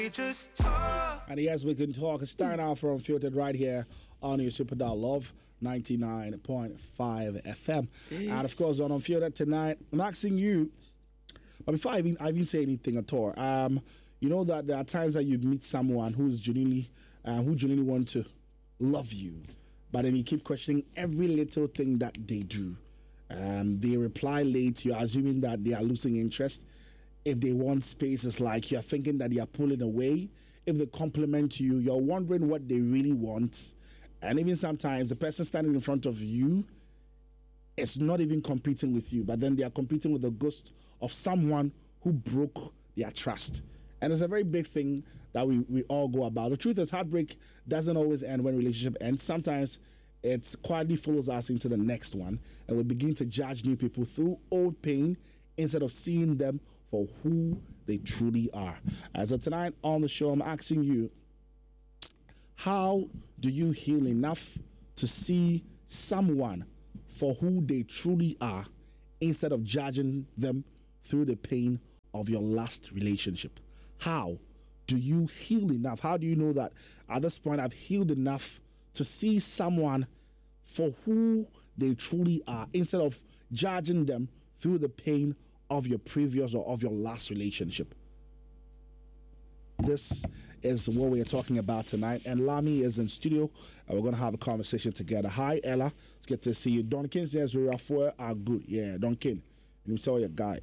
Just talk. And yes, we can talk. Starting out from Filtered right here on your Super Dial Love 99.5 FM. And of course, on Unfiltered tonight, I'm asking you, but before I even say anything at all, you know that there are times that you meet someone who genuinely want to love you, but then you keep questioning every little thing that they do. They reply late, you're assuming that they are losing interest. If they want space, it's like you're thinking that they are pulling away. If they compliment you, you're wondering what they really want. And even sometimes the person standing in front of you is not even competing with you, but then they are competing with the ghost of someone who broke their trust. And it's a very big thing that we all go about. The truth is, heartbreak doesn't always end when relationship ends. Sometimes it quietly follows us into the next one, and we begin to judge new people through old pain instead of seeing them for who they truly are. So tonight on the show, I'm asking you, how do you heal enough to see someone for who they truly are instead of judging them through the pain of your last relationship? How do you heal enough? How do you know that at this point I've healed enough to see someone for who they truly are instead of judging them through the pain of your previous or of your last relationship? This is what we're talking about tonight. And Lami is in studio, and we're going to have a conversation together. Hi, Ella. It's good to see you. Donkin says we are good. Yeah, Donkin. You saw your guy.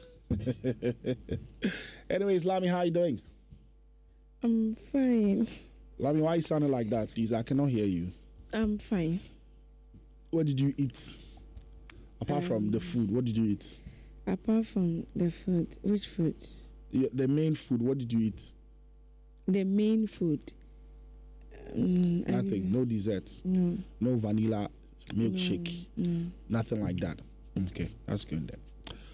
Anyways, Lami, how are you doing? I'm fine. Lami, why are you sounding like that, please? I cannot hear you. I'm fine. What did you eat? Apart from the food, what did you eat? Apart from the food, which food? The main food, what did you eat? The main food. Nothing, no desserts. No. No vanilla milkshake. No. Nothing like that. Okay, that's good then.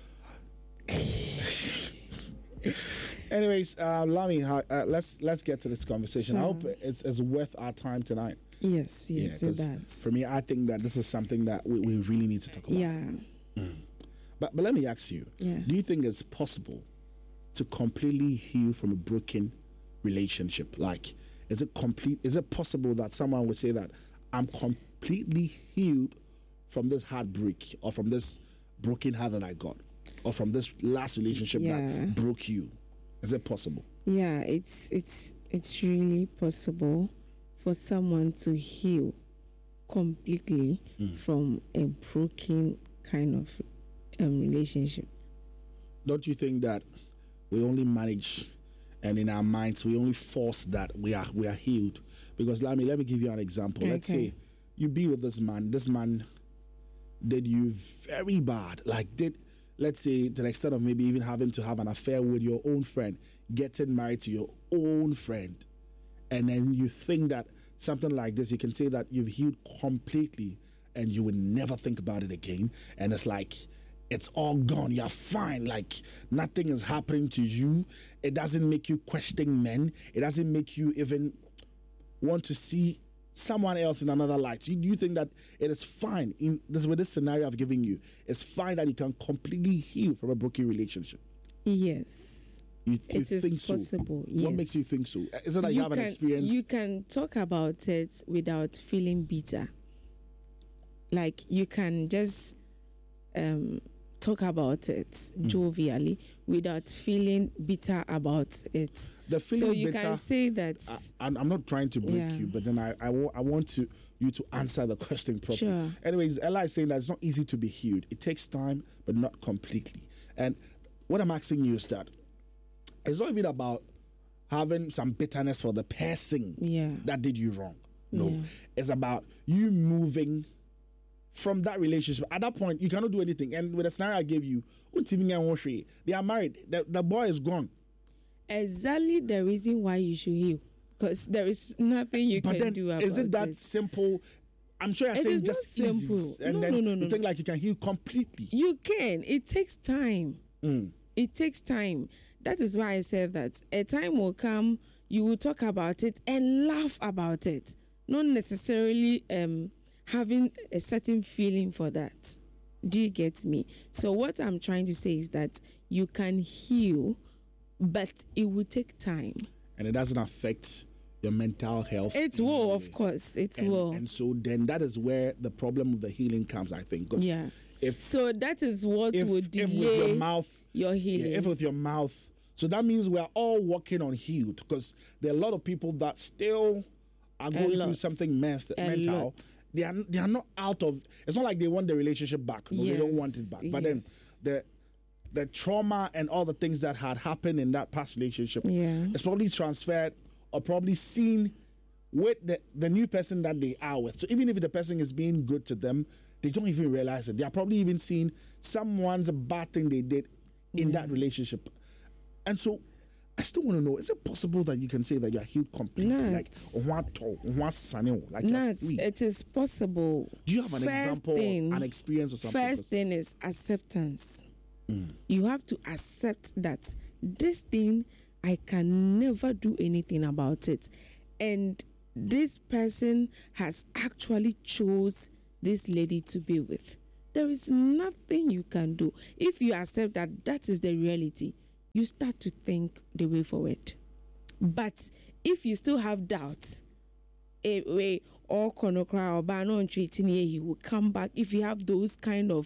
Anyways, Lami, let's get to this conversation. Sure. I hope it's worth our time tonight. Yes, it does. For me, I think that this is something that we really need to talk about. Yeah. But let me ask you, do you think it's possible to completely heal from a broken relationship? Like, is it possible that someone would say that I'm completely healed from this heartbreak, or from this broken heart that I got, or from this last relationship that broke you? Is it possible? Yeah, it's really possible for someone to heal completely from a broken kind of relationship. Don't you think that we only manage, and in our minds we only force that we are healed? Because let me give you an example. Okay. Let's say you be with this man did you very bad, let's say to the extent of maybe even having to have an affair with your own friend, getting married to your own friend, and then you think that something like this, you can say that you've healed completely and you would never think about it again, and it's like it's all gone, you're fine, like nothing is happening to you. It doesn't make you question men. It doesn't make you even want to see someone else in another light. Do you think that it is fine with this scenario I've given you? It's fine that you can completely heal from a broken relationship? Yes. You think so? Possible. Yes. What makes you think so? Is it that you have an experience? You can talk about it without feeling bitter. Like you can just talk about it jovially without feeling bitter about it. The feeling so you bitter, can say that. I'm not trying to break you, but then I want you to answer the question properly. Sure. Anyways, Ella is saying that it's not easy to be healed. It takes time, but not completely. And what I'm asking you is that it's not even about having some bitterness for the person that did you wrong. No, it's about you moving from that relationship. At that point, you cannot do anything. And with the scenario I gave you, they are married. The boy is gone. Exactly the reason why you should heal. Because there is nothing you can do about it. Is it that simple? I'm sure you're saying just simple. Easy. And then you think like you can heal completely. You can. It takes time. It takes time. That is why I said that a time will come, you will talk about it and laugh about it. Not necessarily having a certain feeling for that. Do you get me? So what I'm trying to say is that you can heal, but it will take time. and it doesn't affect your mental health. It will, of course. It will. And so then that is where the problem of the healing comes, I think. Yeah. So that is what would delay with your mouth, your healing. If with your mouth. So that means we are all working on healed, because there are a lot of people that still are going through something mental. They are not out of. It's not like they want the relationship back. No, they don't want it back. But then the trauma and all the things that had happened in that past relationship is probably transferred or probably seen with the new person that they are with. So even if the person is being good to them, they don't even realize it. They are probably even seeing someone's bad thing they did in that relationship. And so I still want to know, is it possible that you can say that you are healed completely? It is possible. Do you have an example, an experience or something? First thing is acceptance. You have to accept that this thing, I can never do anything about it. And this person has actually chose this lady to be with. There is nothing you can do. If you accept that that is the reality, you start to think the way forward. But if you still have doubts, he will come back. If you have those kind of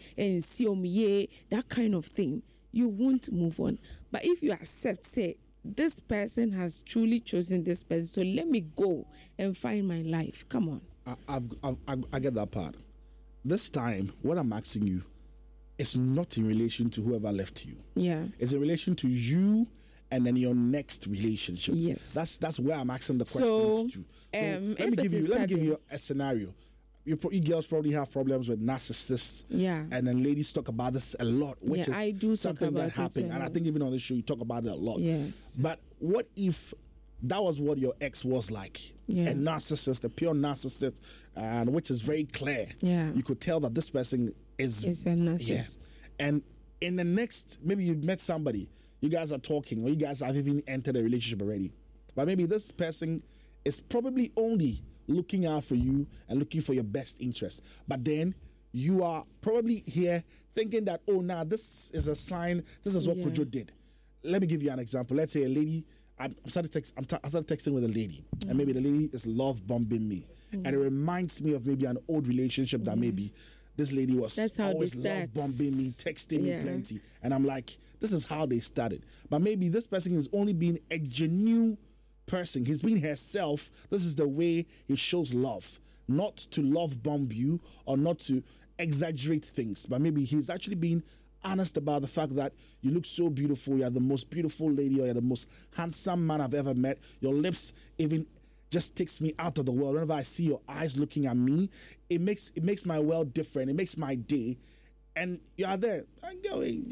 that kind of thing, you won't move on. But if you accept, say, this person has truly chosen this person, so let me go and find my life. Come on. I get that part. This time, what I'm asking you, it's not in relation to whoever left you. Yeah. It's in relation to you and then your next relationship. Yes. That's where I'm asking the question to. Let me give you a scenario. You girls probably have problems with narcissists. Yeah. And then ladies talk about this a lot, which is I do something that happened. And I think even on this show, you talk about it a lot. Yes. But what if that was what your ex was like? Yeah. A narcissist, a pure narcissist, and which is very clear. Yeah. You could tell that this person is a narcissist. Yeah. And in the next, maybe you met somebody, you guys are talking, or you guys have even entered a relationship already. But maybe this person is probably only looking out for you and looking for your best interest. But then you are probably here thinking that, oh, now this is a sign, this is what Kojo did. Let me give you an example. Let's say a lady, I started texting with a lady, and maybe the lady is love bombing me. And it reminds me of maybe an old relationship that maybe this lady was always love bombing me, texting me plenty. And I'm like, this is how they started. But maybe this person is only being a genuine person. He's being herself. This is the way he shows love. Not to love bomb you or not to exaggerate things, but maybe he's actually being honest about the fact that you look so beautiful, you're the most beautiful lady, or you're the most handsome man I've ever met. Your lips even just takes me out of the world. Whenever I see your eyes looking at me, it makes my world different. It makes my day. And you are there. I'm going.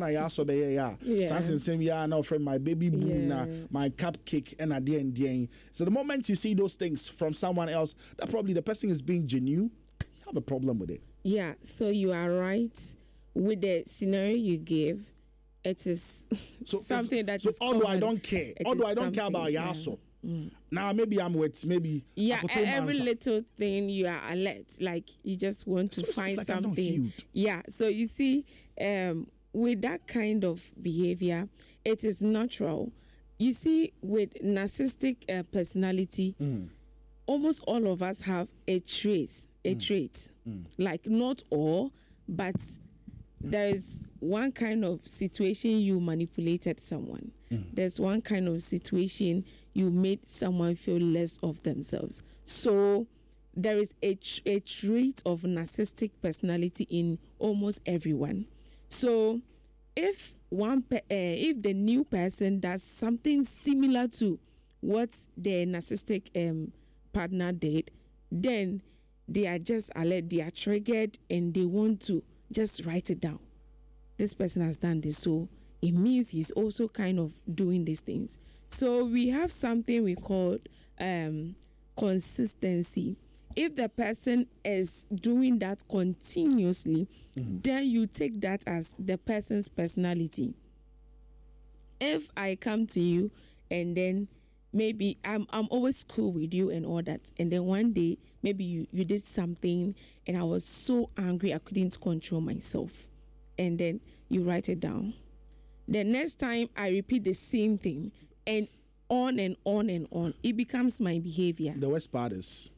Now from my baby boo, my cupcake, and at the end. So the moment you see those things from someone else, that probably the person is being genuine, you have a problem with it. Yeah. So you are right with the scenario you gave. It is something that is although I don't care, about Yaso. Now maybe I'm with every little thing you are alert, like you just want to find something. Yeah, so you see, with that kind of behavior, it is natural. You see, with narcissistic personality, almost all of us have a trait. Like not all, but there is one kind of situation you manipulated someone. There's one kind of situation you made someone feel less of themselves. So there is a trait of narcissistic personality in almost everyone. So if the new person does something similar to what the narcissistic partner did, then they are just alert, they are triggered, and they want to just write it down. This person has done this, so it means he's also kind of doing these things. So we have something we call consistency. If the person is doing that continuously, then you take that as the person's personality. If I come to you and then maybe I'm always cool with you and all that, and then one day maybe you did something and I was so angry I couldn't control myself, and then you write it down. The next time I repeat the same thing, and on and on and on. It becomes my behavior. The worst part is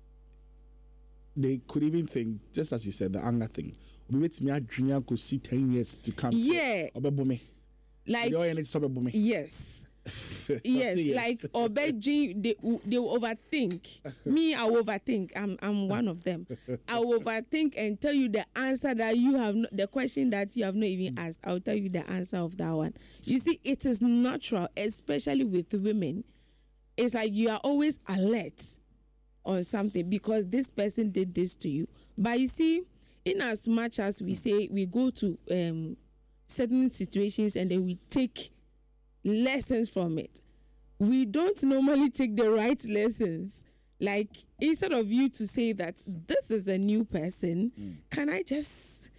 they could even think, just as you said, the anger thing. We wait me at junior could see 10 years to come. Yeah. Like, yes. Yes, like Obeji, they will overthink. Me, I will overthink. I'm one of them. I will overthink and tell you the answer that you have, the question that you have not even asked. I'll tell you the answer of that one. You see, it is natural, especially with women. It's like you are always alert on something because this person did this to you. But you see, in as much as we say we go to certain situations and then we take lessons from it, we don't normally take the right lessons. Like, instead of you to say that this is a new person, can I just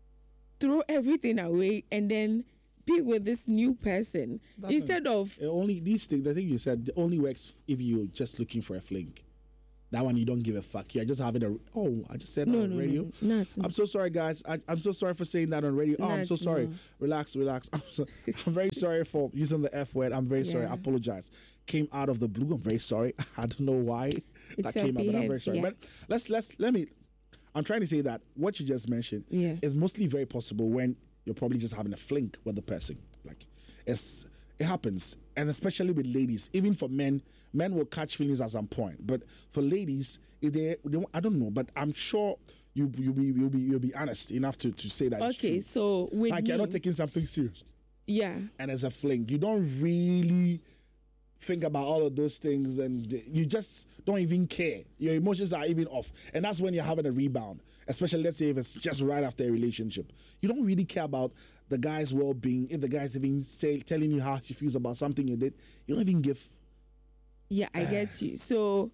throw everything away and then be with this new person? Instead of only these things, the thing you said only works if you're just looking for a fling. That one you don't give a fuck. You're just having I just said that on radio. No. I'm so sorry, guys. I'm so sorry for saying that on radio. I'm so sorry. No. Relax. I'm very sorry for using the F word. I'm very sorry. I apologize. Came out of the blue. I'm very sorry. I don't know why that came out, but I'm very sorry. But let me. I'm trying to say that what you just mentioned is mostly very possible when you're probably just having a fling with the person. Like, it happens, and especially with ladies. Even for men will catch feelings at some point. But for ladies, if they I don't know, but I'm sure you'll be honest enough to say that. Okay, it's true. so with like, you're not taking something serious. Yeah. And as a fling, you don't really think about all of those things, and you just don't even care. Your emotions are even off, and that's when you're having a rebound. Especially, let's say if it's just right after a relationship, you don't really care about the guy's well-being. If the guy's even telling you how she feels about something you did, you don't even give. Yeah, I get you. So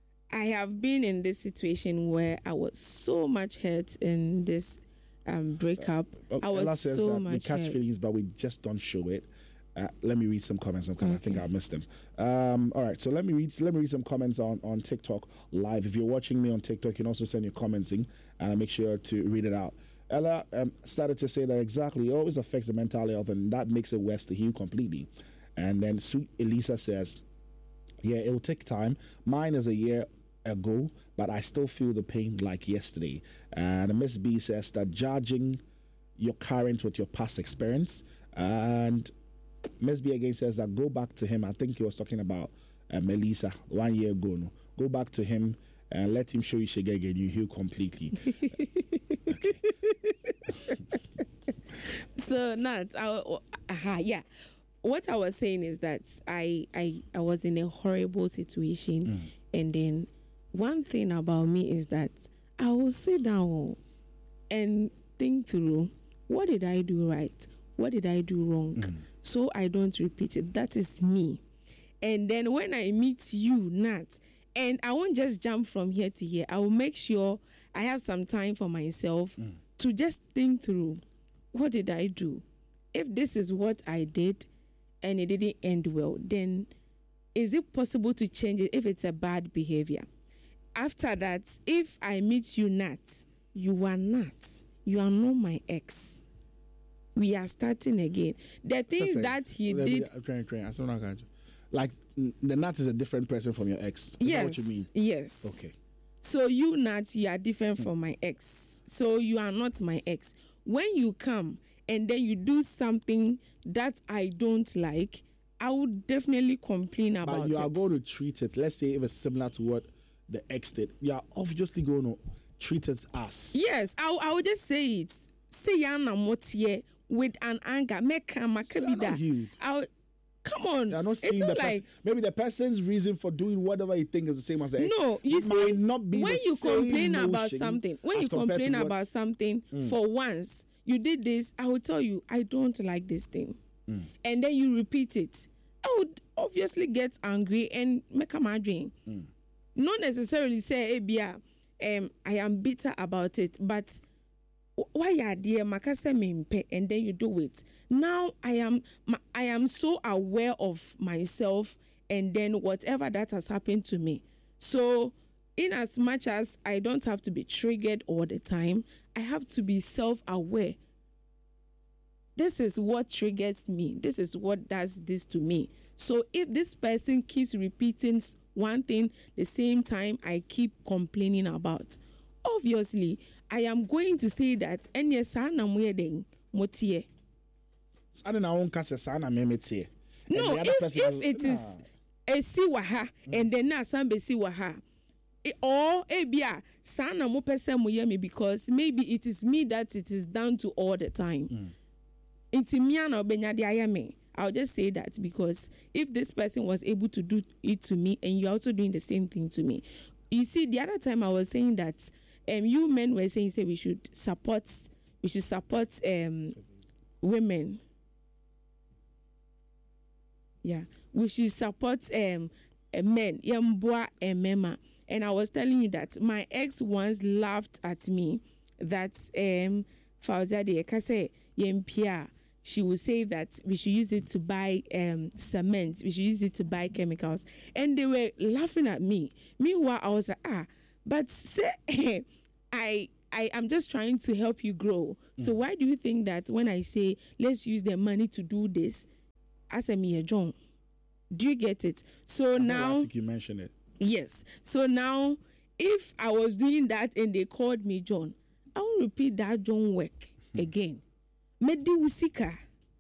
I have been in this situation where I was so much hurt in this breakup. I was Ella says so that much we catch hurt. feelings, but we just don't show it. Let me read some comments. I think I missed them. All right, so let me read some comments on TikTok live. If you're watching me on TikTok, you can also send your comments in, and make sure to read it out. Ella started to say that exactly, it always affects the mental health, and that makes it worse to heal completely. And then Sweet Elisa says, yeah, it'll take time. Mine is a year ago, but I still feel the pain like yesterday. And Miss B says that judging your current with your past experience. And Miss B again says that go back to him. I think he was talking about Melissa 1 year ago. No? Go back to him and let him show you Shigege and you heal completely. Okay. So, Nat, what I was saying is that I was in a horrible situation, and then one thing about me is that I will sit down and think through, what did I do right? What did I do wrong? So I don't repeat it. That is me. And then when I meet you, Nat, and I won't just jump from here to here, I will make sure I have some time for myself to just think through, what did I do? If this is what I did and it didn't end well, then is it possible to change it if it's a bad behavior? After that, if I meet you, Nat, you are not my ex. We are starting again. The things that he did. Like, the Nat is a different person from your ex. Is that what you mean? Yes. Okay. So you, Nat, you are different from my ex. So you are not my ex. When you come and then you do something that I don't like, I would definitely complain about it. But you are going to treat it, let's say if it's similar to what the ex did, you are obviously going to treat it as. Yes, I would just say it. Say Yana Motier with an anger. Come on. You're not seeing the person. Maybe the person's reason for doing whatever he thinks is the same as the ex. No, you see, might not be when you complain about something, for once, you did this, I will tell you, I don't like this thing. And then you repeat it. I would obviously get angry and make a madring. Not necessarily say, hey, Bia, I am bitter about it, but why are there makase mimpe, and then you do it. Now I am so aware of myself, and then whatever that has happened to me. So in as much as I don't have to be triggered all the time, I have to be self-aware. this is what triggers me. This is what does this to me. So if this person keeps repeating one thing the same time I keep complaining about, obviously I am going to say that enye sa na moyeden motie. Sana na won kase sana memetie. No, if it is a siwaha and then na sambe siwaha. Or ebia sana mo pese mo ye me because maybe it is me that it is down to all the time. Inti me na obenya de ayame. I'll just say that because if this person was able to do it to me and you're also doing the same thing to me. You see, the other time I was saying that you men were saying say we should support women. Yeah. We should support men, yamboa and mema. And I was telling you that my ex once laughed at me that Fauzade Ekase Yempia. She would say that we should use it to buy cement. We should use it to buy chemicals. And they were laughing at me. Meanwhile, I was like, but say, I'm just trying to help you grow. So why do you think that when I say, let's use the money to do this, as a mere John? Do you get it? So now... I think you mentioned it. Yes. So now, if I was doing that and they called me John, I won't repeat that John work again. Medi usika,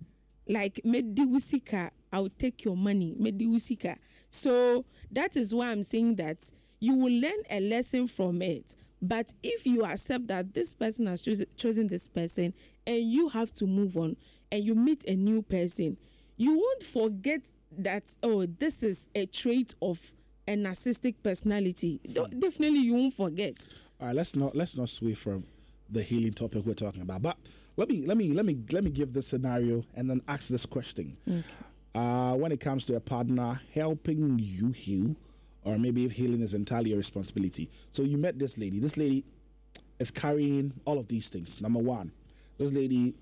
I'll take your money. Medi usika. So that is why I'm saying that you will learn a lesson from it. But if you accept that this person has chosen this person and you have to move on and you meet a new person, you won't forget that, oh, this is a trait of a narcissistic personality. Definitely you won't forget. All right, let's not sway from the healing topic we're talking about. But let me give this scenario and then ask this question. Okay. When it comes to a partner helping you heal, or maybe if healing is entirely your responsibility. So you met this lady. This lady is carrying all of these things. Number one, this lady,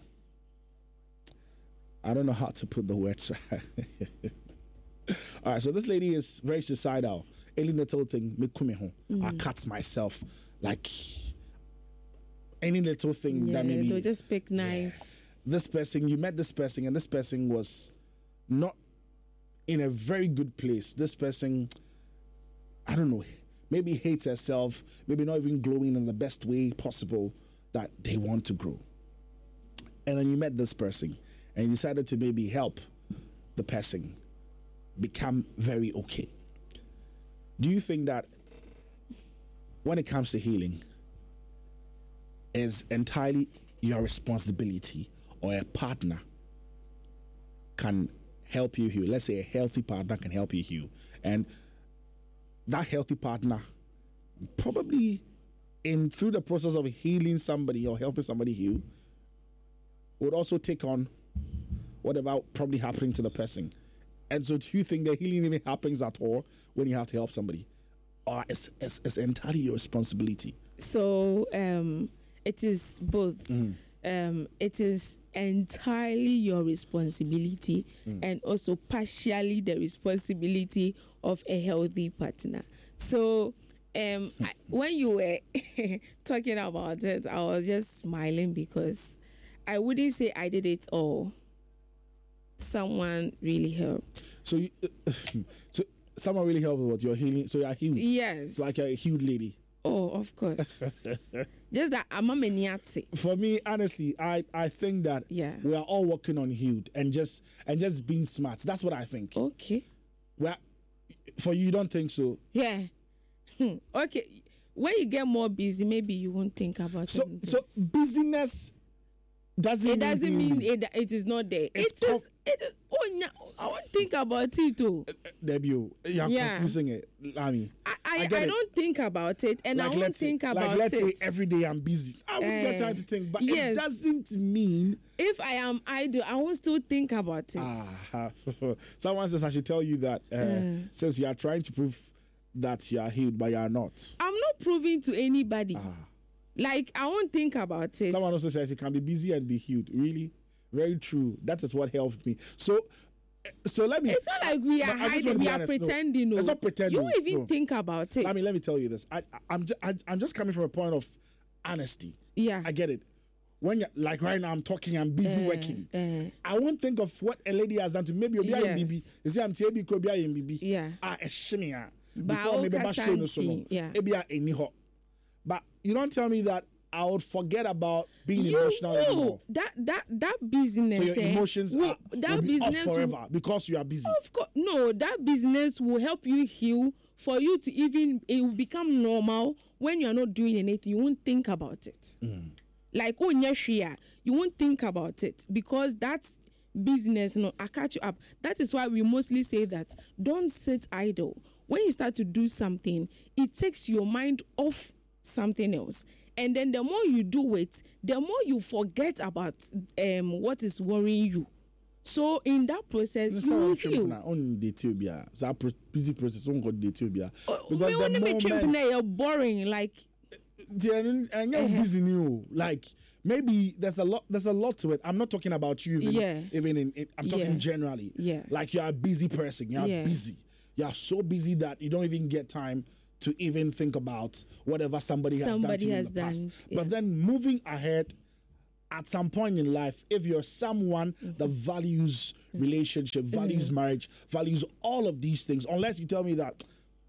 I don't know how to put the words right. All right, so this lady is very suicidal. Any little thing, I cut myself. Like any little thing that maybe they'll just pick knife. Yeah. This person, you met this person, and this person was not in a very good place. This person, I don't know, maybe hates herself, maybe not even glowing in the best way possible that they want to grow. And then you met this person, and you decided to maybe help the person become very okay. Do you think that when it comes to healing, is entirely your responsibility, or a partner can help you heal? Let's say a healthy partner can help you heal, and that healthy partner probably through the process of healing somebody or helping somebody heal would also take on whatever probably happening to the person. And so do you think that healing even happens at all when you have to help somebody, or it's entirely your responsibility? So it is both. It is entirely your responsibility and also partially the responsibility of a healthy partner. So when you were talking about it, I was just smiling because I wouldn't say I did it all. Someone really helped. So so someone really helped with your healing. So you're healed. Yes. So like you're a healed lady. Oh, of course. Just that I'm a maniac. For me, honestly, I think that we are all working on healed and just being smart. That's what I think. Okay. Well, for you don't think so? Yeah. Okay. When you get more busy, maybe you won't think about it. So busyness doesn't mean it is not there. It is. Oh, no, I won't think about it too. Debut, you're confusing it. I don't think about it, and like I won't think about it. Let's say every day I'm busy. I won't get time to think, but it doesn't mean if I am idle, I won't still think about it. Someone says I should tell you that since you are trying to prove that you are healed, but you are not. I'm not proving to anybody. Like, I won't think about it. Someone also says you can be busy and be healed. Really? Very true. That is what helped me. So let me... It's not like we are hiding, we are pretending. No, it's not pretending. You won't even think about it. Let me tell you this. I'm just coming from a point of honesty. Yeah. I get it. when you're, like right now I'm talking, I'm busy working. I won't think of what a lady has done to me. Maybe you'll be a BB. You see, I'm TB could be a BB. Yeah. A shimmy. But Before maybe I show no so. Yeah. But you don't tell me that I would forget about being emotional anymore. That business. So your emotions will be off forever because you are busy. Of course, no. That business will help you heal. For you to even, it will become normal when you are not doing anything. You won't think about it. Like you won't think about it because that's business. No, I catch you up. That is why we mostly say that don't sit idle. When you start to do something, it takes your mind off something else. And then the more you do it, the more you forget about what is worrying you. So in that process, you will heal. On the tubia, so busy process. On got the tubia. Because the moment you're boring, like. And you're busy new. Like maybe there's a lot to it. I'm not talking about you. Even I'm talking generally. Yeah. Like you're a busy person. You're busy. You're so busy that you don't even get time to even think about whatever somebody has done to you in the past. Yeah. But then moving ahead, at some point in life, if you're someone that values relationship, values marriage, values all of these things, unless you tell me that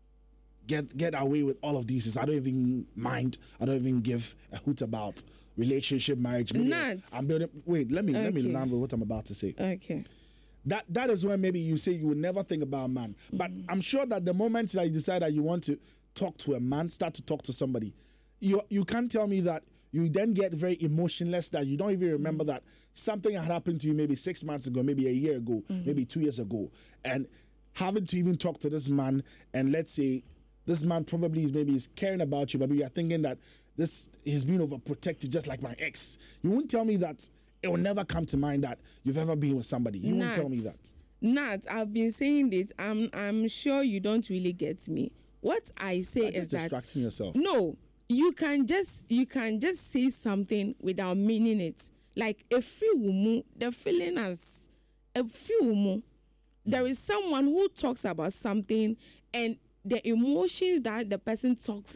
get away with all of these things, I don't even mind. I don't even give a hoot about relationship, marriage. I'm building. Wait, let me remember what I'm about to say. Okay. That is when maybe you say you will never think about a man. But I'm sure that the moment that you decide that you want to talk to a man, start to talk to somebody, you can't tell me that you then get very emotionless that you don't even remember that something had happened to you maybe 6 months ago, maybe a year ago, maybe 2 years ago. And having to even talk to this man, and let's say this man probably is caring about you, but you're thinking that he's been overprotected just like my ex. You won't tell me that it will never come to mind that you've ever been with somebody. You won't tell me that. Nat, I've been saying this. I'm sure you don't really get me. What I say is that distracting yourself. No. You can just say something without meaning it. Like a few woman, the feeling as a few woman. There is someone who talks about something and the emotions that the person talks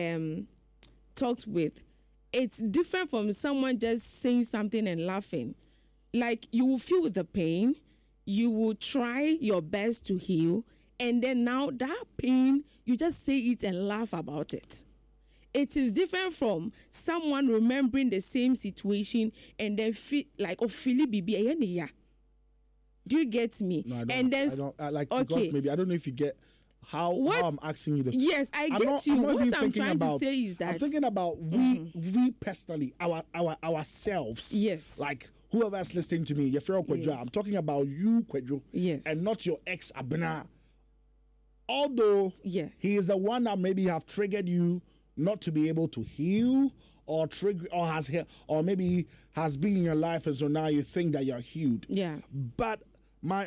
with, it's different from someone just saying something and laughing. Like you will feel the pain, you will try your best to heal, and then now that pain, you just say it and laugh about it. It is different from someone remembering the same situation and then feel like, oh, Philly Bibi. Do you get me? No, I don't. And then, I don't. Because maybe I don't know if you get how I'm asking you. Yes, I get you. What I'm trying to say is that I'm thinking about we personally, ourselves. Yes. Like whoever's listening to me, your friend Kwadwo. I'm talking about you, Kwadwo. Yes. And not your ex Abena. Although he is the one that maybe have triggered you not to be able to heal or trigger or maybe has been in your life, and so now you think that you're healed. Yeah. But my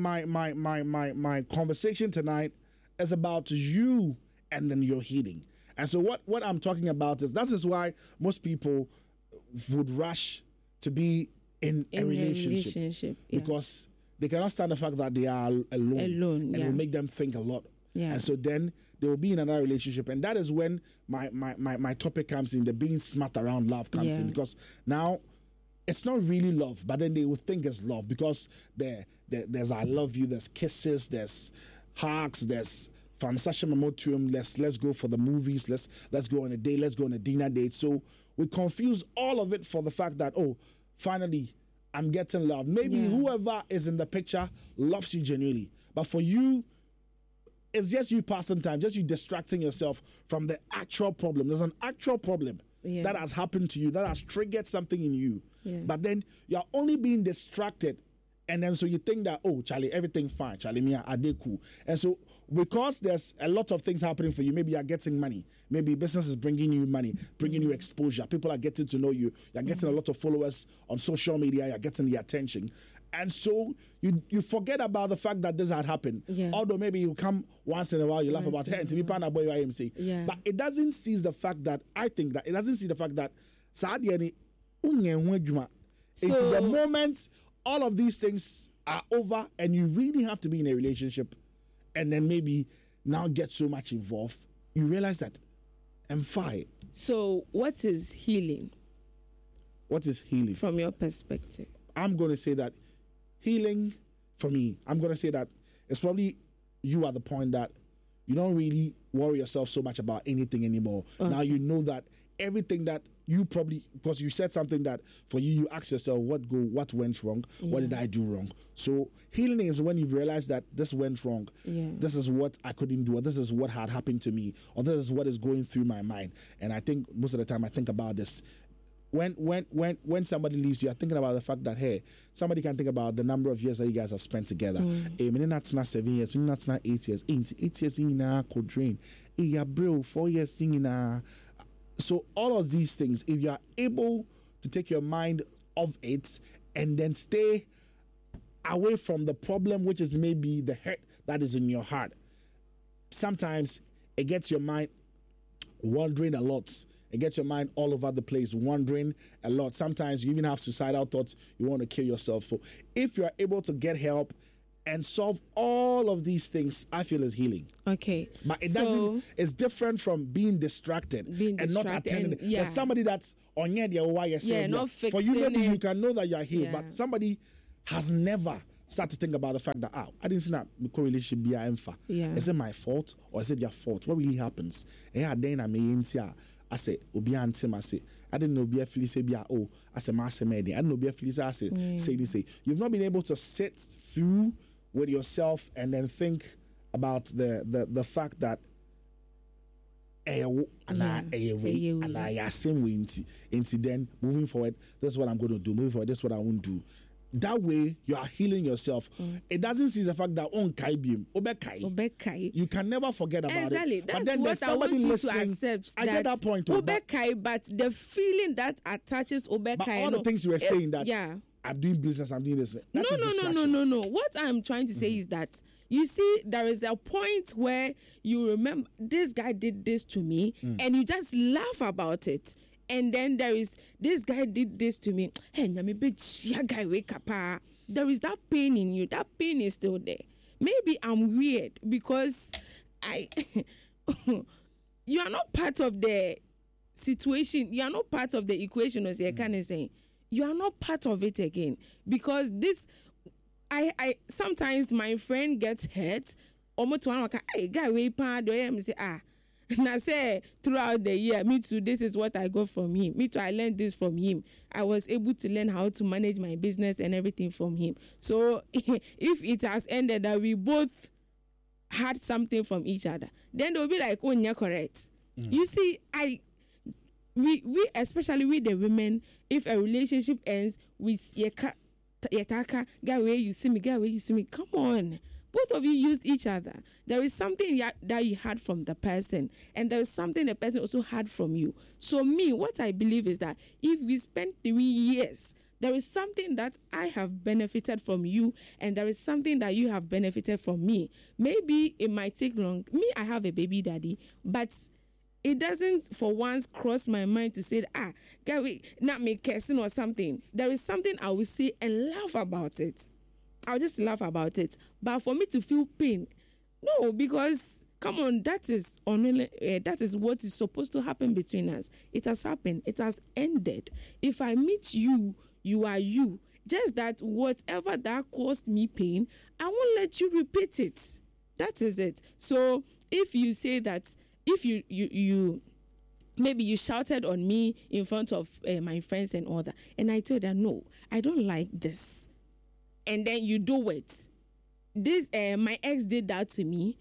conversation tonight is about you and then your healing. And so what I'm talking about is that is why most people would rush to be in a relationship. Because they cannot stand the fact that they are alone. And it will make them think a lot. Yeah. And so then they will be in another relationship. And that is when my topic comes in, the being smart around love comes in. Because now it's not really love, but then they will think it's love because there's I love you, there's kisses, there's hugs, there's from Sasha Mamotium, let's go for the movies, let's go on a date, let's go on a dinner date. So we confuse all of it for the fact that, oh, finally I'm getting love. Maybe whoever is in the picture loves you genuinely. But for you, it's just you passing time, just you distracting yourself from the actual problem. There's an actual problem that has happened to you, that has triggered something in you. Yeah. But then you're only being distracted. And then so you think that, oh, Charlie, everything fine. Charlie, me, are they cool? And so because there's a lot of things happening for you, maybe you're getting money. Maybe business is bringing you money, bringing you exposure. People are getting to know you. You're getting a lot of followers on social media. You're getting the attention. And so you forget about the fact that this had happened. Yeah. Although maybe you come once in a while, you laugh about it, and partner boy IMC. Yeah. But it doesn't see the fact that, I think that, it doesn't see the fact that, so, it's the moment all of these things are over and you really have to be in a relationship and then maybe now get so much involved, you realize that I'm fine. So what is healing? What is healing? From your perspective. I'm going to say that healing, for me, I'm going to say that it's probably you at the point that you don't really worry yourself so much about anything anymore. Okay. Now you know that everything that you probably, because you said something that for you ask yourself, what went wrong? Yeah. What did I do wrong? So healing is when you've realized that this went wrong. Yeah. This is what I couldn't do, or this is what had happened to me, or this is what is going through my mind. And I think most of the time I think about this. When somebody leaves you, I'm thinking about the fact that, hey, somebody can think about the number of years that you guys have spent together. That's not 7 years, that's not 8 years. 8 years in a could drain. 4 years in a. So all of these things, if you are able to take your mind off it and then stay away from the problem, which is maybe the hurt that is in your heart, sometimes it gets your mind wandering a lot. It gets your mind all over the place, wandering a lot. Sometimes you even have suicidal thoughts. You want to kill yourself. For if you are able to get help and solve all of these things, I feel is healing. Okay. But it doesn't, it's different from being distracted and not attending. There's somebody that's on your not fixing for you, maybe it. you can know that you're healed, but somebody has never started to think about the fact that, I didn't see that my correlation be Is it my fault or is it your fault? What really happens? I say, Obi Antim, I say, I didn't know be a Felice be oh, I say, Master Medi. I didn't know be a Felice, I say, you've not been able to sit through with yourself and then think about the fact that then moving forward, this is what I'm going to do. Moving forward, this is what I won't do. That way, you are healing yourself. It doesn't see the fact that on Obekai. You can never forget about it. That's but then what there's somebody I want you listening. To accept. I get that point. Obekai, but the feeling that attaches Obekai. But all the things you were saying that I'm doing business, I'm doing this. No. What I'm trying to say is that you see, there is a point where you remember this guy did this to me, and you just laugh about it. And then there is, this guy did this to me. Hey, guy, wake up. There is that pain in you. That pain is still there. Maybe I'm weird because you are not part of the situation. You are not part of the equation, as I can say. You are not part of it again. Because this, I sometimes my friend gets hurt. Almost one guy, wake up. Say, and I say throughout the year, me too, this is what I got from him. Me too, I learned this from him. I was able to learn how to manage my business and everything from him. So if it has ended that we both had something from each other, then they'll be like, oh, you're correct. You see, we especially with the women, if a relationship ends with yetaka, guy where you see me, come on. Both of you used each other. There is something that you had from the person, and there is something the person also had from you. So me, what I believe is that if we spend 3 years, there is something that I have benefited from you, and there is something that you have benefited from me. Maybe it might take long. Me, I have a baby daddy, but it doesn't for once cross my mind to say, guy, not me cursing or something. There is something I will say and laugh about it. I'll just laugh about it. But for me to feel pain, no, because come on, that is what is supposed to happen between us. It has happened. It has ended. If I meet you, you are you. Just that whatever that caused me pain, I won't let you repeat it. That is it. So if you say that, if you maybe you shouted on me in front of my friends and all that, and I told her, no, I don't like this. And then you do it. This my ex did that to me.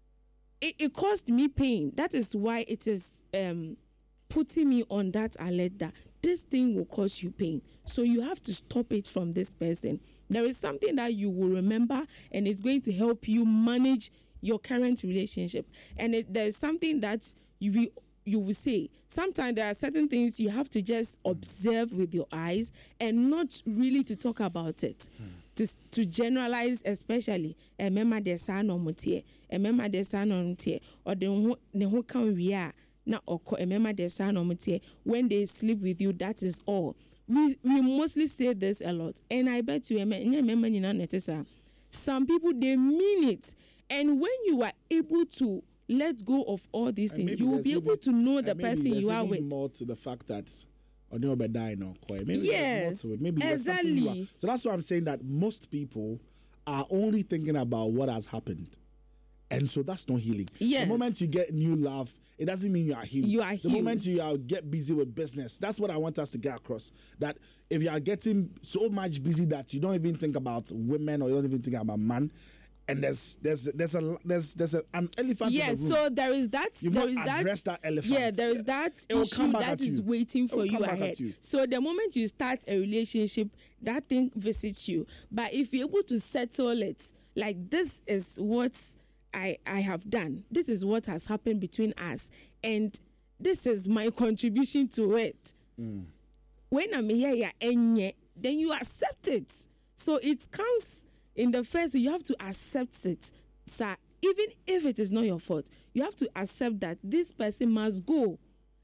It caused me pain. That is why it is putting me on that alert that this thing will cause you pain. So you have to stop it from this person. There is something that you will remember, and it's going to help you manage your current relationship. And there is something that you will say. Sometimes there are certain things you have to just observe with your eyes and not really to talk about it. To generalize, especially remember the son or mutie, remember the son or mutie, or the who can we are now or remember the son or mutie. When they sleep with you, that is all. We mostly say this a lot, and I bet you remember you know some people they mean it, and when you are able to let go of all these things, you will be able to know the person you are with. More to the fact that or no be dying or quiet. Maybe Yes, there's more to it. Maybe there's something you are. exactly. So that's why I'm saying that most people are only thinking about what has happened. And so that's not healing. Yes. The moment you get new love, it doesn't mean you are healed. You are The moment healed. you get busy with business, that's what I want us to get across. That if you are getting so much busy that you don't even think about women or you don't even think about man, and there's an elephant Yeah, in the room. so there is that. You've there not is that. addressed that elephant. Yeah, there is that It will issue come back that at is you. waiting It for will you come back at ahead. you. So the moment you start a relationship, that thing visits you. But if you're able to settle it, like this is what I have done. This is what has happened between us, and this is my contribution to it. When I'm here, then you accept it. So it comes in the first way. You have to accept it, sir. Even if it is not your fault, you have to accept that this person must go.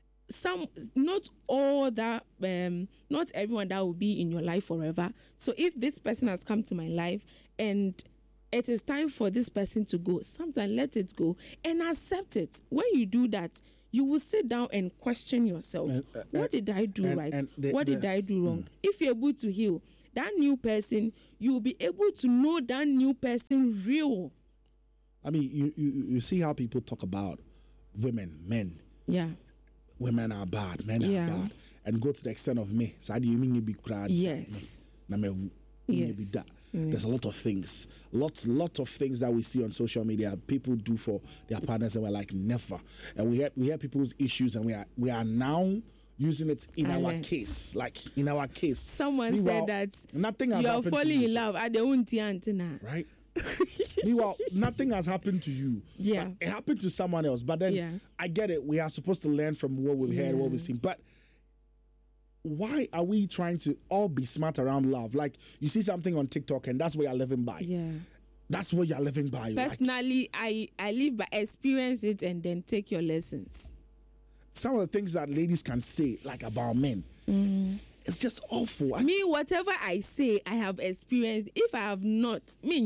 Not all that, not everyone that will be in your life forever. So if this person has come to my life and it is time for this person to go, sometimes let it go and accept it. When you do that, you will sit down and question yourself. What did I do right? What did I do wrong? If you're able to heal, that new person, you will be able to know that new person real. I mean, you see how people talk about women, men. Yeah. Women are bad, men are bad. And go to the extent of me. So how do you mean you be cried? Yes. Yes. There's a lot of things. Lot of things that we see on social media people do for their partners and we're like, never. And we hear people's issues and we are now using it in our case. Like in our case. Someone said that nothing has happened you're falling to you, in love at the unti antenna. right? Meanwhile, nothing has happened to you. Yeah. But it happened to someone else. But then I get it. We are supposed to learn from what we've heard, what we've seen. But why are we trying to all be smart around love? Like you see something on TikTok and that's what you're living by. Yeah. That's what you're living by. Personally, I live by experience it and then take your lessons. Some of the things that ladies can say, like about men, it's just awful. Me, whatever I say, I have experienced. If I have not,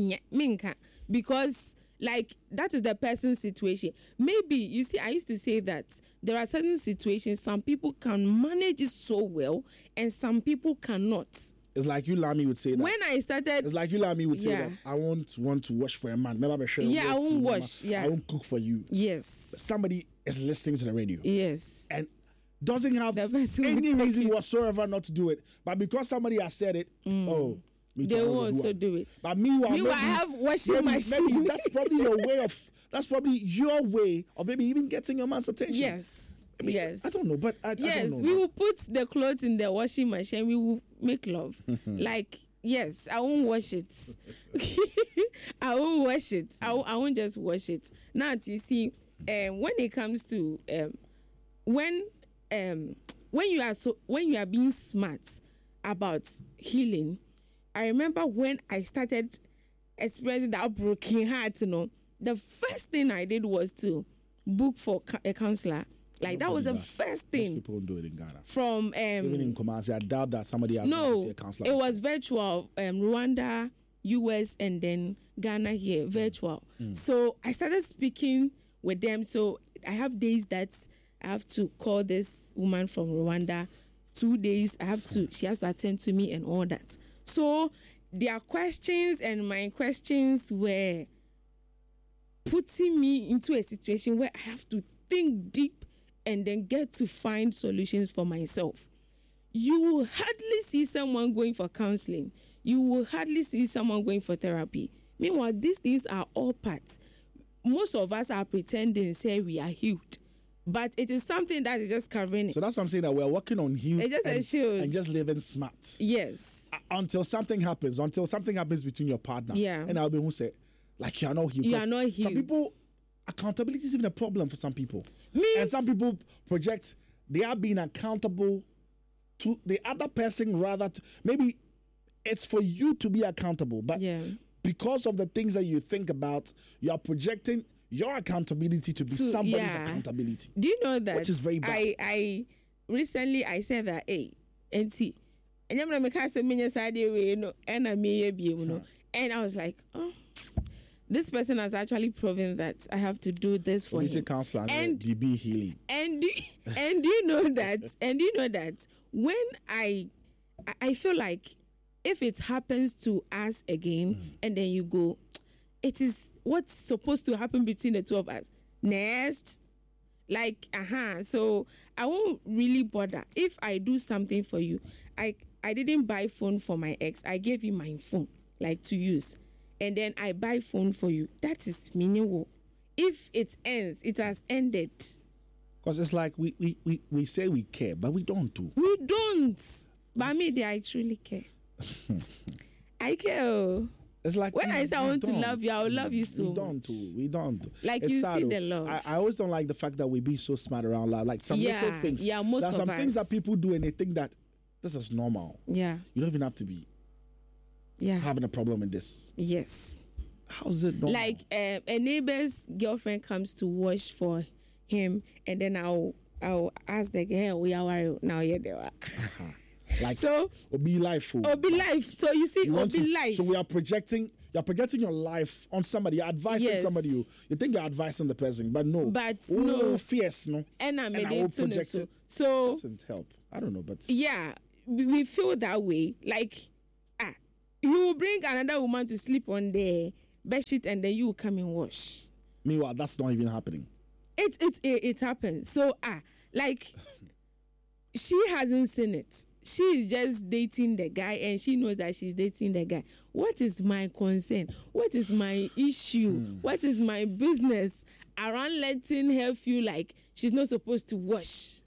because like that is the person's situation. Maybe you see, I used to say that there are certain situations some people can manage it so well, and some people cannot. It's like you, Lami, would say that. When I started, it's like you, Lami, would say that I won't want to wash for a man. Remember, I won't wash. I won't cook for you. Yes. Somebody is listening to the radio. Yes. And doesn't have any reason whatsoever not to do it, but because somebody has said it, they will also do it. But meanwhile, I have washing machine. Maybe that's probably your way of. That's probably your way of maybe even getting your man's attention. Yes. I mean, yes. I don't know, but I don't know. We will put the clothes in the washing machine. We will make love. Like, yes, I won't wash it. I won't wash it. I won't just wash it. Now, you see, when it comes to when you are being smart about healing, I remember when I started experiencing that broken heart. The first thing I did was to book for a counselor. Like that was the first thing. Most people do it in Ghana. From even in Kumasi, I doubt that somebody else no, a counselor. It was virtual. Rwanda, US, and then Ghana here, virtual. So I started speaking with them. So I have days that I have to call this woman from Rwanda. 2 days she has to attend to me and all that. So their questions and my questions were putting me into a situation where I have to think deep and then get to find solutions for myself. You will hardly see someone going for counseling. You will hardly see someone going for therapy. Meanwhile, these things are all parts. Most of us are pretending, say we are healed. But it is something that is just covering it. So that's what I'm saying, that we're working on healed and just living smart. Yes. Until something happens between your partner. Yeah. And I'll be who say, like, you are not healed. You are not healed. Some people, accountability is even a problem for some people. Me? And some people project they are being accountable to the other person rather. Maybe it's for you to be accountable, but because of the things that you think about, you are projecting your accountability to be somebody's accountability. Do you know that? Which is very bad. I recently said that, hey, and see, and I'm and I was like, oh, this person has actually proven that I have to do this for him. Counselor And DB Healy. And you know that when I feel like if it happens to us again, and then you go, it is what's supposed to happen between the two of us. Next, like so I won't really bother if I do something for you. I didn't buy phone for my ex. I gave you my phone like to use, and then I buy phone for you. That is meaningful. If it ends, it has ended. Because it's like we say we care, but we don't do. We don't. But me, I truly care. I care. It's like when I say I want to love you, I will love you so much. We don't. Like it's you sad, see the love. I always don't like the fact that we be so smart around love. Like some little things. Yeah, most of us. There are some things that people do and they think that this is normal. Yeah. You don't even have to be having a problem with this. Yes. How's it normal? Like a neighbor's girlfriend comes to wash for him, and then I'll ask the girl, we are now here they are. Like so Obi life. Obi life. So you see, Obi life. So we are projecting. You're projecting your life on somebody. You're advising somebody. You think you're advising the person, but no. But no. Fierce, no. And I will project it. So doesn't help. I don't know, but yeah, we feel that way. Like he will bring another woman to sleep on the bedsheet, and then you will come and wash. Meanwhile, that's not even happening. It happens. So like she hasn't seen it. She is just dating the guy, and she knows that she's dating the guy. What is my concern? What is my issue? What is my business around letting her feel like she's not supposed to wash?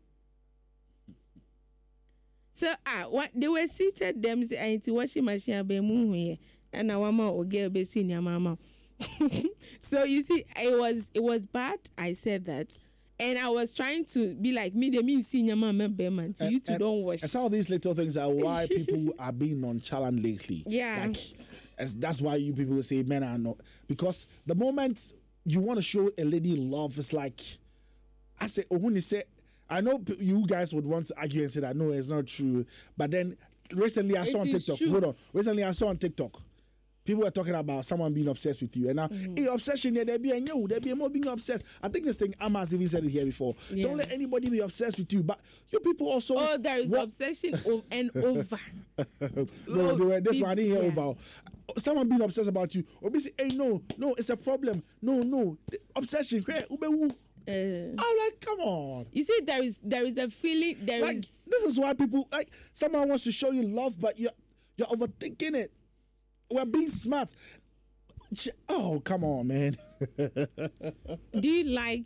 So what they were seated them say I washing machine be move here, and our mama or girl be seeing your mama. So you see, it was bad. I said that. And I was trying to be like me, they mean senior mama man. So you two don't wash. And some of these little things are why people are being nonchalant lately. Yeah. Like, that's why you people say men are not. Because the moment you want to show a lady love, it's like, I say, when you say, I know you guys would want to argue and say that, no, it's not true. But then recently I saw on TikTok. True. Hold on. Recently I saw on TikTok. People were talking about someone being obsessed with you. And now, obsession, there be a more being obsessed. I think this thing, Amas even said it here before. Yeah. Don't let anybody be obsessed with you. But you people also... Oh, there is obsession and over. No, this one I didn't hear over. Someone being obsessed about you. Or be say, hey, no, it's a problem. No. Obsession. I'm like, come on. You see, there is a feeling, This is why people, like, someone wants to show you love, but you're overthinking it. We're being smart. Oh, come on, man. Do you like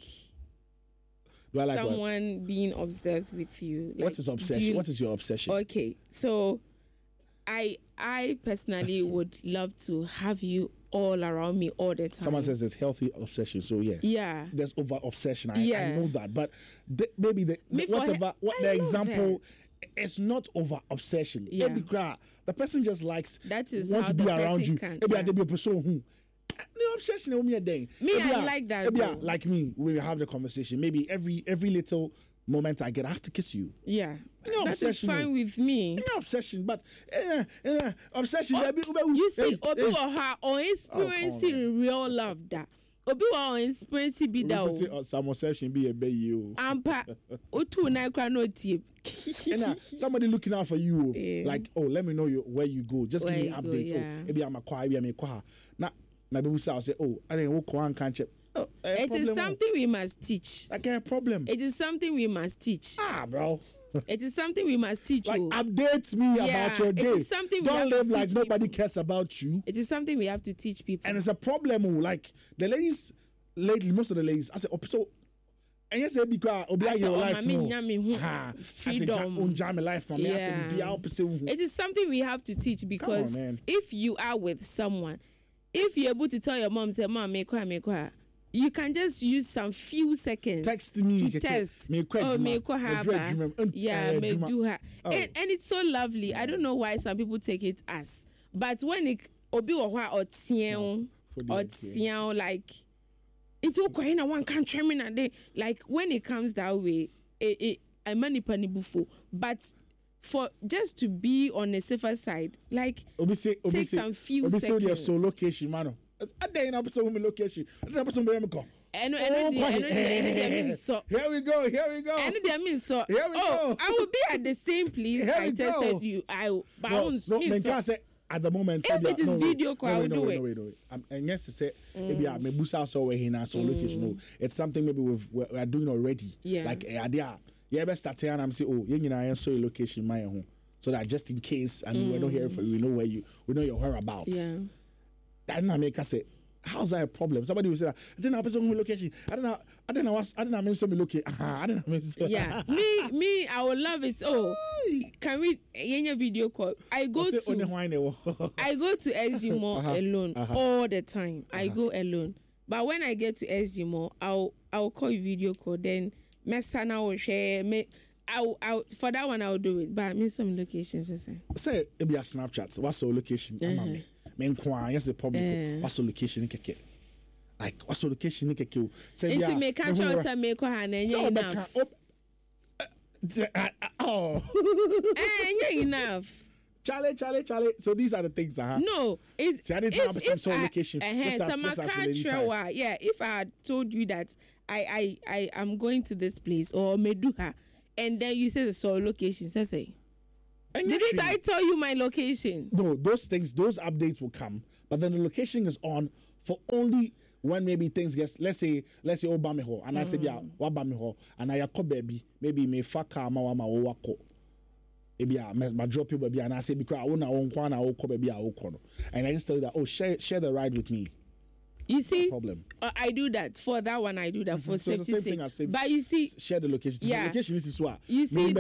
what? someone being obsessed with you? Like, what is obsession? What is your obsession? Okay, so I personally would love to have you all around me all the time. Someone says there's healthy obsession, so yeah. There's over obsession. I know that, but maybe the example. It's not over obsession. Yeah. The person just likes that is want how to be the around you. Can, be a person who the obsession is me. I like that. Like me, we have the conversation. Maybe every little moment I get, I have to kiss you. Yeah, no that is fine with me. No obsession, but obsession. You see, Obi or or experiencing real love that. Obi wa experience be that. Some obsession be a baby. Ampa, otu na kwa no tie. Somebody looking out for you, like, oh, let me know where you go. Just give me updates. Go, yeah. Oh, maybe I'm a quiet, maybe I'm a quiet. Now, people say, oh, I didn't walk on can't check. It is something we must teach. Like a problem. It is something we must teach. Bro. It is something we must teach. Like, update me about your day. It is something Don't live like nobody people. Cares about you. It is something we have to teach people. And it's a problem. Like, the ladies, lately, most of the ladies, I said, so, and yes, be quiet. Your life. Freedom. It is something we have to teach because if you are with someone, if you're able to tell your mom, say, Mom, make quiet. You can just use some few seconds text me to test. Me do her. And it's so lovely. I don't know why some people take it as. But when it obi or like it's okay in one country like when it comes that way, I manipulate before. But for just to be on the safer side, like take some few seconds. So location, man. I didn't have some location. I didn't have some go. And means so. Here we go. And that means so. Here we go. I will be at the same place I tested you. But I won't mean so. At the moment, if it is video call, I will do it. And yes, to say maybe I may boost our so we now so location. No, it's something maybe we are doing already. Yeah. Like idea. Yeah, best start here and I'm saying, oh, you know, I am sorry location my home. So that just in case and we're not here for you, we know where we know your whereabouts. Yeah. That not make us say, how's that a problem? Somebody will say that I didn't have some location. I don't know some location. I didn't mean so. Yeah. me, I would love it. Oh, can we any video call? I go to SG Mall alone all the time. I go alone. But when I get to SG Mall, I'll call you video call. Then Messana will share I'll for that one I'll do it. But I mean some locations. Say it be a Snapchat. What's the location? Men kwa yes the public. What's the location? Like what's the location? Say yeah. Make a choice and make enough. Oh. Enough. Charlie. So these are the things, No, it's I didn't have some sort of location. Yeah, if I had told you that I am going to this place or Meduha, and then you say the sole location, say. Didn't I tell you my location? No, those updates will come, but then the location is on for only when maybe things get, let's say Obamiho, and I said yeah, Wabamiho, and I call baby, maybe me faka mama wako. Maybe I drop you baby, and I say because I want to baby and I just tell you that share the ride with me. You see, problem. I do that for that one. I do that for so safety sake. But you see, share the location. Yeah. The location is what you see.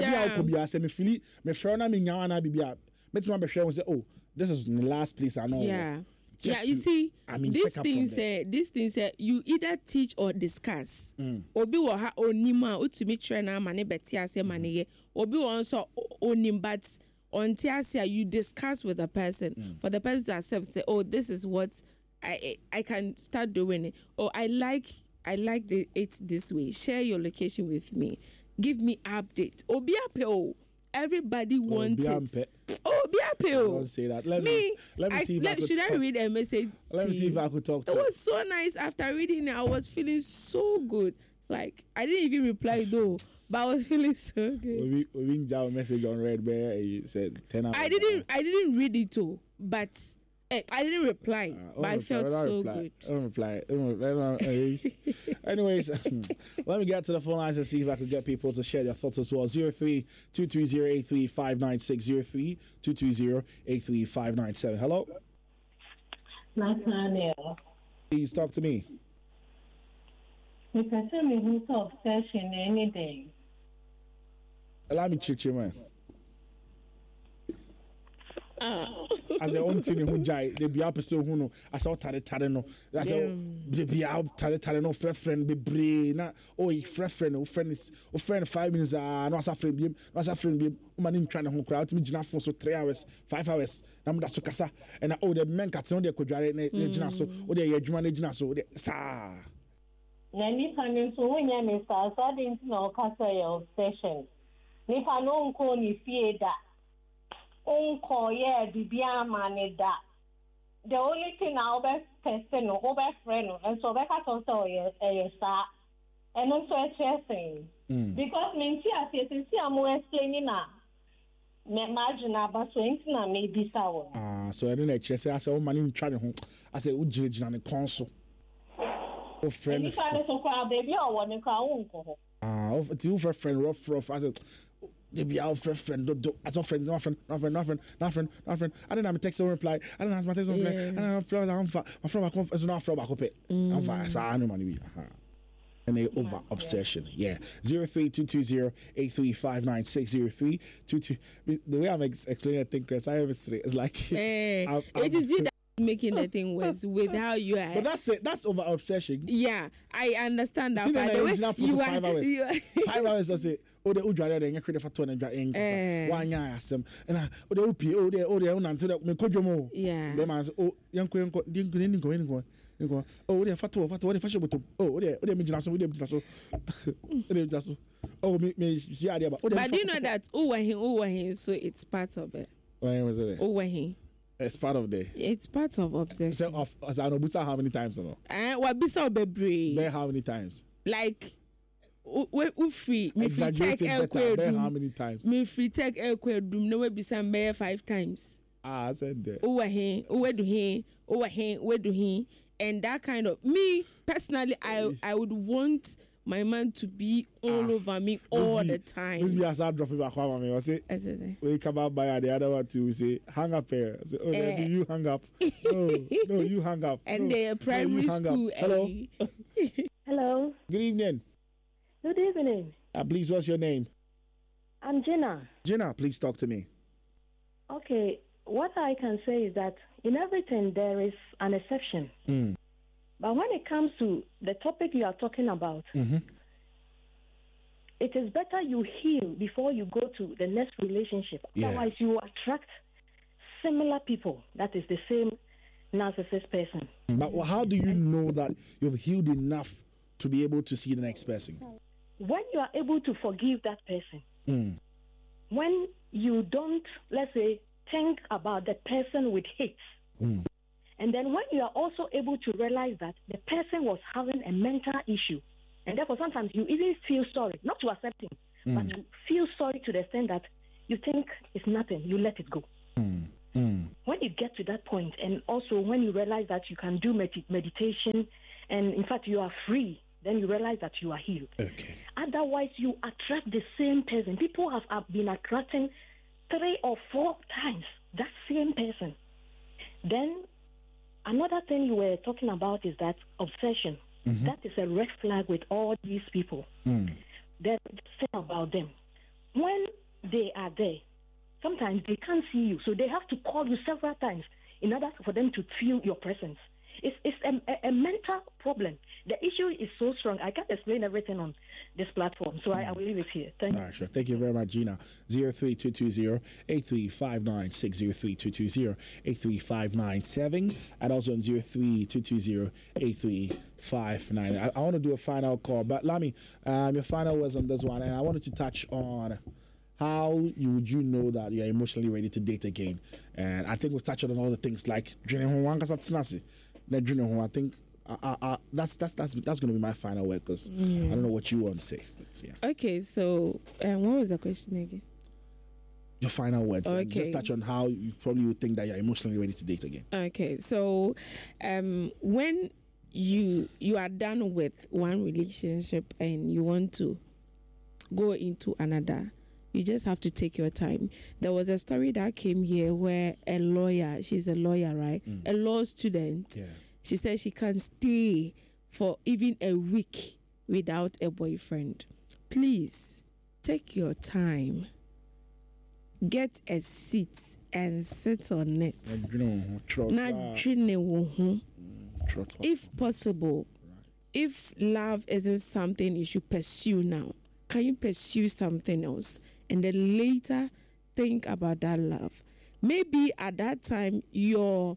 This is the last place I know. Yeah. You see, these things you either teach or discuss. Obi wa ha onima utumi trainer mane beti ase mane ye. Obi wa also onim but until you discuss with the person for the person to accept. Say, oh, this is what I can start doing it. Or I like it this way. Share your location with me. Give me update. Obi apeo. Everybody wants it. Oh, be happy. Don't say that. Let me see if I could. Should I read a message? Let me see if I could talk to it. It was so nice. After reading it, I was feeling so good. Like, I didn't even reply though, but I was feeling so good. We got a message on Red Bear. You said 10 hours. I didn't read it too, but I didn't reply, but I felt so good. I don't reply. Anyways, let me get to the phone lines and see if I could get people to share their thoughts as well. 03-220-83596, 03-220-83597. Hello? Nathaniel. Please talk to me. You can tell me who's obsession anything. Allow me to check you, man. As a own thing who jai, they be up so who know. I saw tare no. That's a they be out tare no friend be brain. Friend 5 minutes. No as a friend be. Man trying to home crowd to me jina for so 3 hours, 5 hours. Na muda so kasa. And the men cat on the kodware ne jina so. O de adwuma ne jina so. Sa. Na nipa ne so wonya me sa didn't know kasa your obsession. Nipa no nko ni fie da. The only thing I'll be testing or be friend and so back at also and also a chasing because me see I'm explaining now. Imagine about so maybe sour. So I didn't chase. I said, oh man, trying home. I said, oh judge and console. Oh friend, if I so crowd baby or one crowd. It's you for friend rough. I said. They be our friend. As a friend, nothing. I didn't have a text or reply. I didn't have my text or reply. I didn't have my friend is not from back up. I'm fine. So I know money. And they over obsession. Yeah. 03-220-83596, 03-222. The way I'm explaining, I think, Chris, I have it straight. It's like it is you that making the thing worse with how you are. But that's it. That's over obsession. Yeah, I understand that. By the way, you 5 hours. 5 hours. That's it. Oh, the Udra, they get credit for 200 one year. And the OP, until that me could you yeah. The man, oh, young queen, didn't go anywhere. Oh, they're fat, what the fashion bottom. Oh, they're Mijinaso, oh, me, yeah, but do you know that? Oh, when he, so it's part of it. Why was it? Oh, when he. It's part of the. It's part of obsession. So, I know how many times or no? What bisa bebre? Bear how many times? Like, we free. Me free take bear how many times? Me free take dum. No we bisa bear 5 times. I said that. Where do he? And that kind of me personally, I would want my man to be all over me all the time. This be as I drop it back home, me. I say, we come out by the other one too. We say, hang up here. I say, oh, do you hang up? No, you hang up. And the primary school. Hello. Hello. Good evening. Good evening. Please, what's your name? I'm Jenna. Jenna, please talk to me. Okay. What I can say is that in everything there is an exception. But when it comes to the topic you are talking about, it is better you heal before you go to the next relationship. Yeah. Otherwise, you attract similar people. That is the same narcissist person. But how do you know that you've healed enough to be able to see the next person? When you are able to forgive that person, when you don't, let's say, think about the person with hate, and then when you are also able to realize that the person was having a mental issue, and therefore sometimes you even feel sorry, not to accept him, but you feel sorry to the extent that you think it's nothing, you let it go. When you get to that point, and also when you realize that you can do meditation, and in fact you are free, then you realize that you are healed. Okay. Otherwise, you attract the same person. People have been attracting 3 or 4 times that same person. Then another thing you were talking about is that obsession. That is a red flag with all these people. There's thing about them. When they are there, sometimes they can't see you, so they have to call you several times in order for them to feel your presence. It's a mental problem. The issue is so strong. I can't explain everything on this platform, so I will leave it here. Thank you. All right, sure. Thank you very much, Gina. 03220-83596, 03220-83597, and also on 03220-83599. I want to do a final call, but Lami, your final words on this one, and I wanted to touch on how would you know that you're emotionally ready to date again? And I think we've touched on all the things like I think that's going to be my final word, because I don't know what you want to say. Okay, so what was the question again? Your final words. Okay. Just touch on how you probably would think that you're emotionally ready to date again. Okay, so when you are done with one relationship and you want to go into another, you just have to take your time. There was a story that came here where a lawyer, she's a lawyer, right? A law student. Yeah. She said she can't stay for even a week without a boyfriend. Please, take your time. Get a seat and sit on it. If possible, if love isn't something you should pursue now, can you pursue something else? And then later think about that love. Maybe at that time your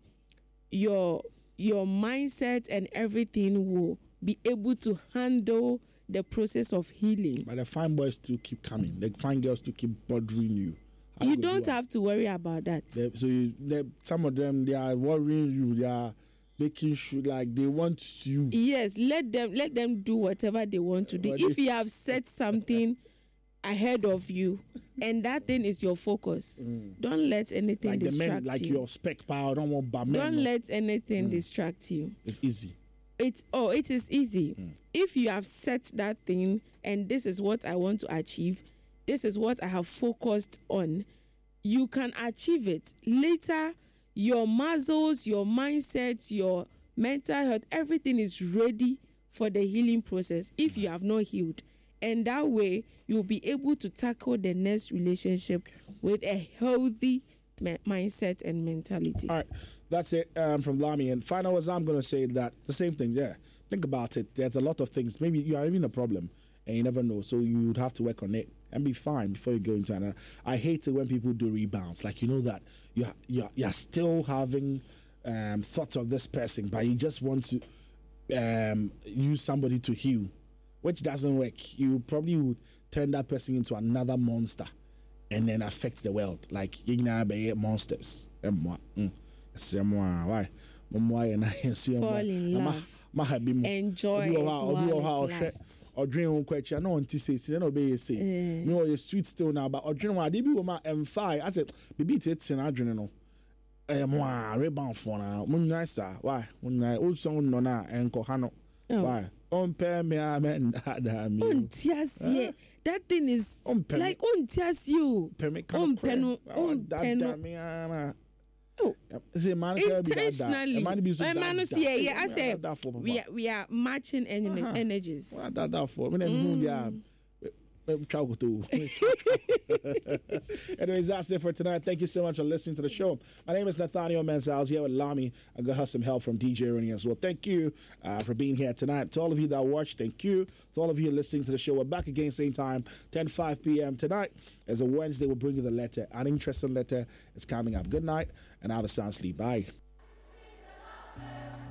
mindset and everything will be able to handle the process of healing. But the fine boys to keep coming. The fine girls to keep bothering you. You don't have to worry about that. Some of them, they are worrying you. They are making sure, like, they want you. Yes, let them do whatever they want to do. If you have set something ahead of you and that thing is your focus, don't let anything like distract men, like you. Your spec power, don't want bad men. Don't let anything distract you. It's easy. It is easy. If you have set that thing and this is what I want to achieve, this is what I have focused on, you can achieve it. Later, your muscles, your mindset, your mental health, everything is ready for the healing process if you have not healed. And that way, you'll be able to tackle the next relationship with a healthy mindset and mentality. All right, that's it from Lami. And final words, I'm going to say that the same thing. Yeah, think about it. There's a lot of things. Maybe you are even a problem and you never know. So you would have to work on it and be fine before you go into another. I hate it when people do rebounds. Like, you know that you're still having thoughts of this person, but you just want to use somebody to heal, which doesn't work. You probably would turn that person into another monster and then affect the world. Like, you know, monsters. why? Mama and I see fall in love. Enjoy it while it lasts. Or dream on question. No one to say. No be say. No, you're sweet still now. But or dream one. They be with my M5. I said, baby, it's an adrenaline. Moi, rebound for now. Munisa. Why? When I also know now and Kohano. Why? Pair me, I mean, that thing is like untias you. Intentionally. I say we are matching energies. That for anyways, that's it for tonight. Thank you so much for listening to the show. My name is Nathaniel Mensah. I was here with Lami. I got some help from DJ Rooney as well. Thank you for being here tonight. To all of you that watched, thank you. To all of you listening to the show, we're back again same time, 10:05 p.m. tonight. As a Wednesday, we'll bring you the letter. An interesting letter is coming up. Good night and have a sound sleep. Bye.